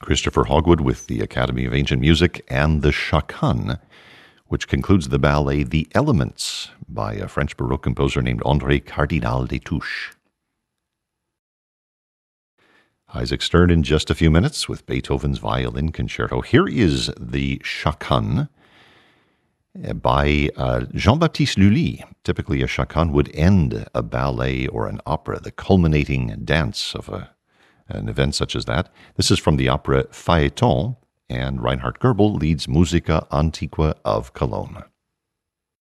Christopher Hogwood with the Academy of Ancient Music and the Chaconne, which concludes the ballet The Elements by a French Baroque composer named André Cardinal Destouches. Isaac Stern in just a few minutes with Beethoven's Violin Concerto. Here is the Chaconne by Jean-Baptiste Lully. Typically, a chaconne would end a ballet or an opera, the culminating dance of an event such as that. This is from the opera Phaeton, and Reinhard Goebel leads Musica Antiqua of Cologne.